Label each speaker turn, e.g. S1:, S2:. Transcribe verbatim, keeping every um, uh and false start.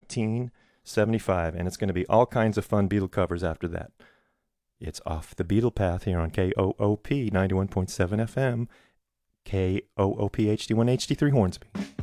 S1: nineteen seventy-five, and it's going to be all kinds of fun Beatle covers after that. It's Off the Beatle Path here on K O O P ninety-one point seven F M, K O O P H D one H D three Hornsby.